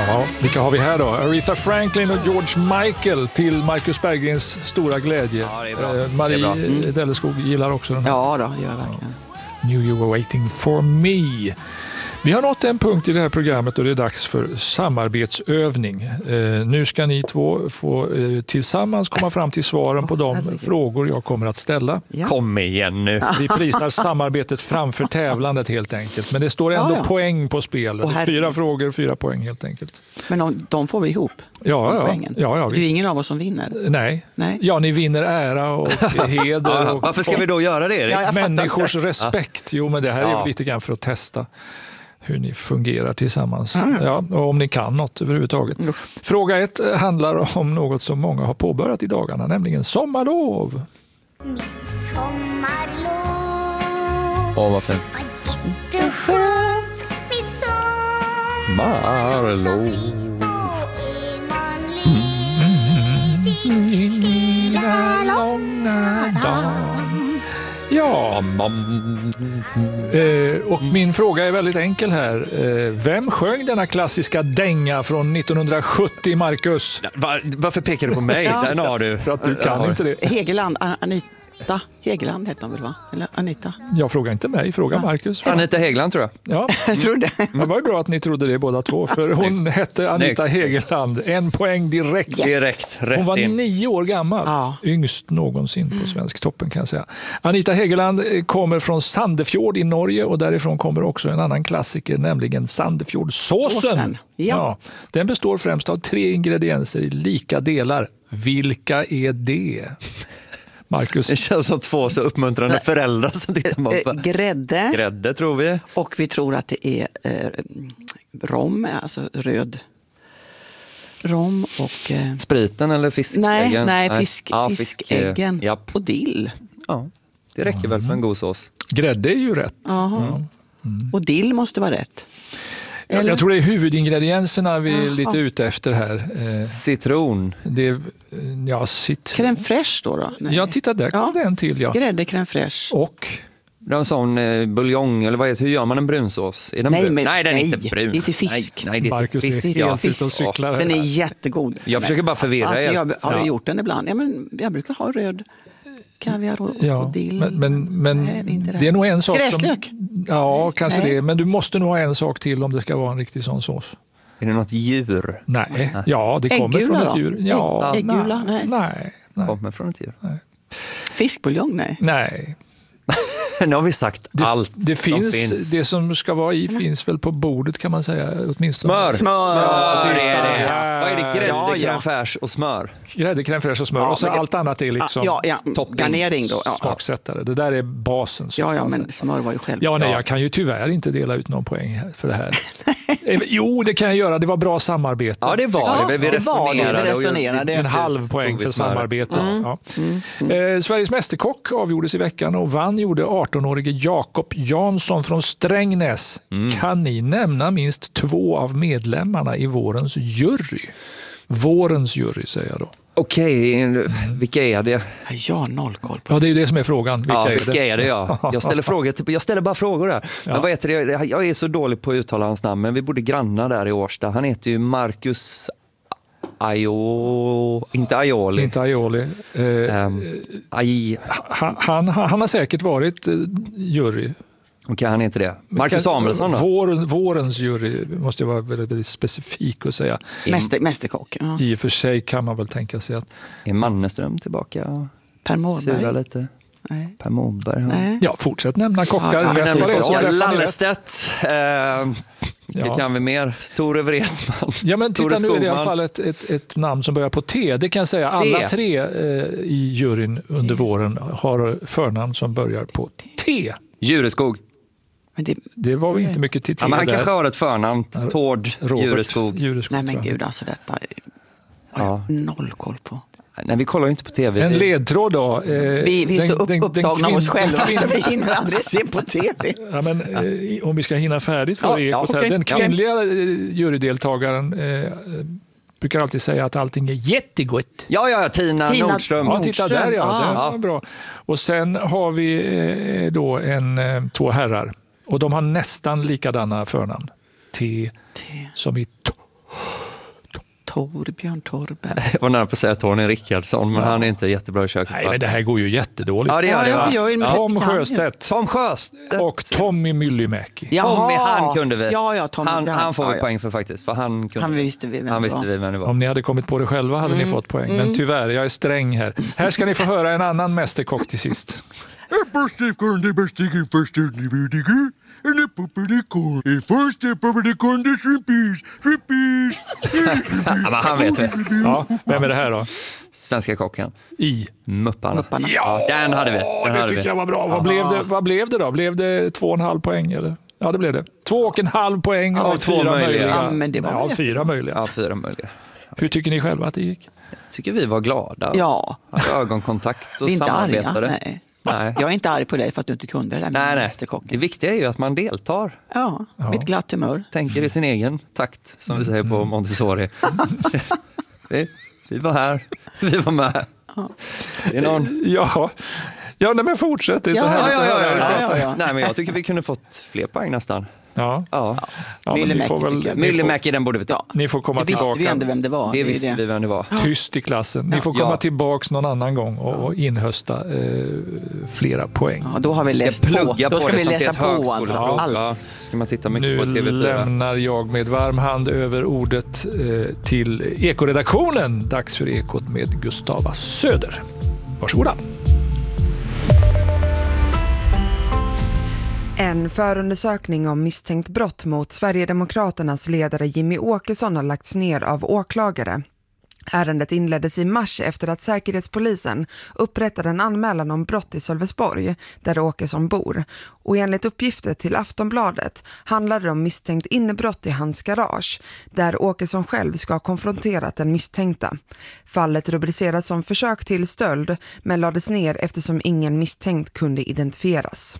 Ja, vilka har vi här då? Aretha Franklin och George Michael till Marcus Berggrens stora glädje. Ja, det är bra. Marie Delleskog gillar också den här. Ja då, gör jag verkligen. Knew you were waiting for me. Vi har nått en punkt i det här programmet och det är dags för samarbetsövning. Nu ska ni två få tillsammans komma fram till svaren på de frågor jag kommer att ställa. Ja. Kom igen nu. Vi prisar samarbetet framför tävlandet helt enkelt. Men det står ändå poäng på spel. 4 frågor, 4 poäng helt enkelt. Men de får vi ihop. Ja, det är ju ingen av oss som vinner. Nej. Ja, ni vinner ära och heder. Och, varför ska vi då göra det, Erik? människors respekt. Jo, men det här är lite grann för att testa hur ni fungerar tillsammans. Ja, och om ni kan något överhuvudtaget. Fråga 1 handlar om något som många har påbörjat i dagarna, nämligen sommarlov. Mitt sommarlov. Vad fint. Jätteskönt. Mitt sommarlov. Lilla långa dagen. Ja, och min fråga är väldigt enkel här. Vem sjöng denna klassiska dänga från 1970, Marcus? Varför pekar du på mig? Den har du. För att du kan inte det. Hegeland, Anita Hegeland heter hon väl, va? Eller Anita? Jag frågar inte mig, fråga Marcus. Anita Hegeland, tror jag. Ja, Jag tror det. det var ju bra att ni trodde det båda två. För hon hette Anita Hegeland. 1 poäng direkt. Yes. Direkt, rätt Hon var in. 9 år gammal. Ja. Yngst någonsin på svensk toppen, kan jag säga. Anita Hegeland kommer från Sandefjord i Norge och därifrån kommer också en annan klassiker, nämligen Sandefjordsåsen. Såsen, ja. Den består främst av 3 ingredienser i lika delar. Vilka är det? Marcus. Det känns som 2 så uppmuntrande föräldrar som tittar på. Grädde. Grädde, tror vi. Och vi tror att det är rom, alltså röd rom och... Spriten eller fiskäggen? Nej, fiskäggen. Japp. Och dill. Ja, det räcker väl för en god sås. Grädde är ju rätt. Aha. Och dill måste vara rätt. Jag tror det är huvudingredienserna vi är lite ute efter här. Citron. Det är, Crème fraîche då? Nej. Ja, titta där kom det en till. Ja. Grädde, crème fraîche. Och? Det är en sån buljong, eller vad heter, hur gör man en brunsås? Är den brun? Nej, den är inte brun. Det är till fisk. Nej, det är Marcus till fisk. är helt ute och cyklar. Den är jättegod. Jag försöker bara förvirra er. Jag har gjort den ibland. Ja, men jag brukar ha röd kaviar och dill. Men Nej, det är nog en sak gräslök. Ja, kanske det. Men du måste nog ha en sak till om det ska vara en riktig sån sås. Är det något djur? Nej, ja, det kommer Äggula från ett då? djur. Ja, Äggula? Nej. Kommer från ett djur. Fiskbuljong? Nej. Nu har vi sagt allt det som finns. Det som ska vara i finns väl på bordet, kan man säga, åtminstone. Smör är det. Ja. Vad är det? Grädde, crème fraîche och smör. Grädde, crème fraîche och smör. Och så allt annat är liksom garnering då. smaksättare. Det där är basen. Ja, men smör var ju själv. Jag kan ju tyvärr inte dela ut någon poäng för det här. Jo, det kan jag göra. Det var bra samarbete. Ja, det var det. Vi resonerade. En halv poäng för samarbetet. Ja. Sveriges mästerkock avgjordes i veckan och vann gjorde 18-årige Jakob Jansson från Strängnäs. Kan ni nämna minst 2 av medlemmarna i vårens jury? Vårens jury, säger jag då. Okej, vilka är det? Jag har noll koll på det. Ja, det är ju det som är frågan. Vilka är det? Jag ställer bara frågor där. Ja. Men vad heter det? Jag är så dålig på att uttala hans namn, men vi bodde grannar där i Årsta. Han heter ju Marcus Inte Aioli. Han har säkert varit jury. Okej, han heter det. Marcus Samuelsson då? Vårens jury måste vara väldigt, väldigt specifik att säga. Mästerkock. Ja. I och för sig kan man väl tänka sig att... Är Mannerström tillbaka? Per Mårberg? Sura lite. Nej. Per Mårberg. Ja, fortsätt nämna kockar. Lallestedt. Det kan vi mer. Tore Wretman. Ja, men titta, nu är det i alla fall ett namn som börjar på T. Det kan jag säga. Alla 3 i juryn under våren har förnamn som börjar på T. Djureskog. Men det var inte mycket till T. Men han kanske har ett förnamn. Tord Djureskog. Nej, men gud, alltså detta noll koll på. Nej, vi kollar ju inte på tv. En ledtråd då. Vi är så upptagna av oss själva så vi hinner aldrig se på tv. Ja, men, om vi ska hinna färdigt för ekot här. Den kvinnliga jurydeltagaren brukar alltid säga att allting är jättegott. Ja, Tina Nordström. Ja, titta där, det var bra. Och sen har vi då 2 herrar. Och de har nästan likadana förnamn. T som i Torbjörn Torberg. Jag var nära på att säga Tony Rickardsson, men han är inte jättebra i köket. Nej, men det här går ju jättedåligt. Ja, det gör det. Tom Sjöstedt. Tom Sjöstedt. Och Tommy Myllymäki. Tommy, han kunde vi. Ja, Tommy, han får vi poäng för faktiskt. För han visste vi vem det var. Om ni hade kommit på det själva hade ni fått poäng. Men tyvärr, jag är sträng här. Här ska ni få höra en annan mästerkock till sist. Han vet vi. Ja, vem är det här då? Svenska kocken. I Mupparna. Ja, den hade vi. Det tycker jag var bra. Vad blev det då? Blev det 2,5 poäng eller? Ja, det blev det. 2,5 poäng av 4 möjliga. Ja, men det var 4 möjliga. Ja, 4 möjliga. Hur tycker ni själva att det gick? Tycker vi var glada. Ja. Hade ögonkontakt och vi är inte samarbetade. Arga, nej. Jag är inte arg på dig för att du inte kunde det där med mästerkocken. Det viktiga är ju att man deltar. Ja, med ett glatt humör. Tänker i sin egen takt, som vi säger på Montessori. vi var här, vi var med. Det är någon... Ja, men fortsätt. Det är så här. Ja. Nej, men jag tycker vi kunde fått fler poäng nästan. Ja. Myllymäki, den borde vi ta. Ni får komma tillbaka. Visste vi ändå vem det var. Det visste vi vem det var. Tyst i klassen. Ni får komma tillbaks någon annan gång och inhösta flera poäng. Ja, då har vi läst på. Då ska vi läsa på alltså, allt. Ja, ska man titta mycket på TV4. Nu lämnar jag med varm hand över ordet till Ekoredaktionen. Dags för Ekot med Gustava Söder. Varsågoda. En förundersökning om misstänkt brott mot Sverigedemokraternas ledare Jimmy Åkesson har lagts ner av åklagare. Ärendet inleddes i mars efter att Säkerhetspolisen upprättade en anmälan om brott i Sölvesborg, där Åkesson bor. Och enligt uppgifter till Aftonbladet handlade det om misstänkt innebrott i hans garage, där Åkesson själv ska ha konfronterat den misstänkta. Fallet rubriceras som försök till stöld, men lades ner eftersom ingen misstänkt kunde identifieras.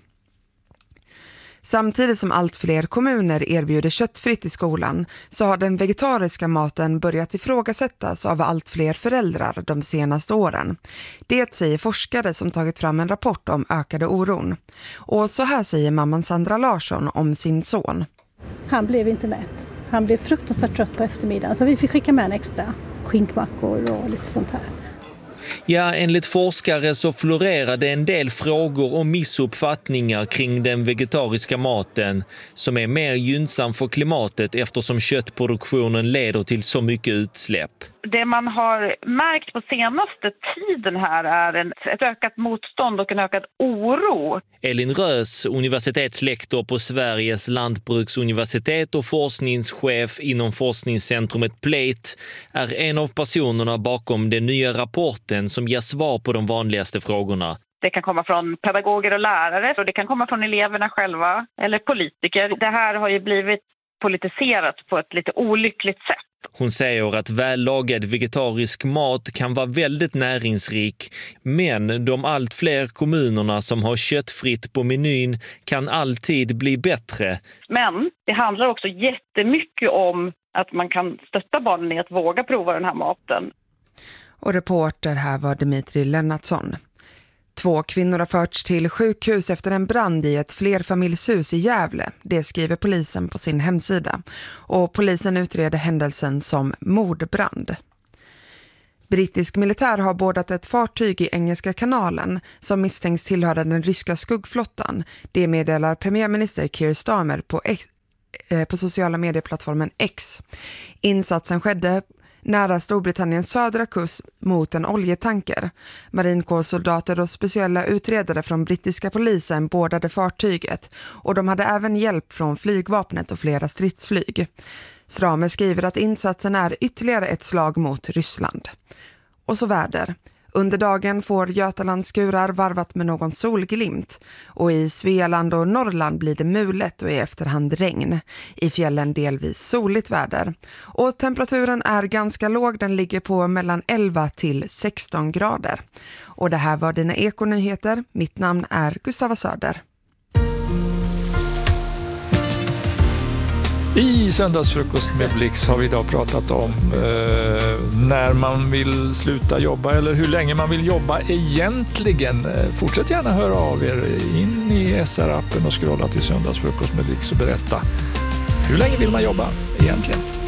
Samtidigt som allt fler kommuner erbjuder köttfritt i skolan så har den vegetariska maten börjat ifrågasättas av allt fler föräldrar de senaste åren. Det säger forskare som tagit fram en rapport om ökade oron. Och så här säger mamman Sandra Larsson om sin son. Han blev inte mätt. Han blev fruktansvärt trött på eftermiddagen, så vi fick skicka med en extra skinkmackor och lite sånt här. Ja, enligt forskare så florerade en del frågor och missuppfattningar kring den vegetariska maten som är mer gynnsam för klimatet eftersom köttproduktionen leder till så mycket utsläpp. Det man har märkt på senaste tiden här är ett ökat motstånd och en ökad oro. Elin Rös, universitetslektor på Sveriges lantbruksuniversitet och forskningschef inom forskningscentrumet Plate, är en av personerna bakom den nya rapporten som ger svar på de vanligaste frågorna. Det kan komma från pedagoger och lärare, och det kan komma från eleverna själva eller politiker. Det här har ju blivit politiserat på ett lite olyckligt sätt. Hon säger att vällagad vegetarisk mat kan vara väldigt näringsrik, men de allt fler kommunerna som har köttfritt på menyn kan alltid bli bättre. Men det handlar också jättemycket om att man kan stötta barnen i att våga prova den här maten. Och reporter här var Dimitri Lennartsson. 2 kvinnor har förts till sjukhus efter en brand i ett flerfamiljshus i Gävle. Det skriver polisen på sin hemsida. Och polisen utreder händelsen som mordbrand. Brittisk militär har bordat ett fartyg i Engelska kanalen som misstänks tillhöra den ryska skuggflottan. Det meddelar premiärminister Keir Starmer på sociala medieplattformen X. Insatsen skedde nära Storbritanniens södra kust mot en oljetanker. Marinkårssoldater och speciella utredare från brittiska polisen bordade fartyget, och de hade även hjälp från flygvapnet och flera stridsflyg. Starmer skriver att insatsen är ytterligare ett slag mot Ryssland. Och så väder. Under dagen får Götaland skurar varvat med någon solglimt, och i Svealand och Norrland blir det mulet och i efterhand regn. I fjällen delvis soligt väder. Och temperaturen är ganska låg, den ligger på mellan 11 till 16 grader. Och det här var dina ekonyheter. Mitt namn är Gustava Söder. I söndagsfrukost med Blix har vi idag pratat om när man vill sluta jobba eller hur länge man vill jobba egentligen. Fortsätt gärna höra av er in i SR-appen och scrolla till söndagsfrukost med Blix och berätta hur länge vill man jobba egentligen.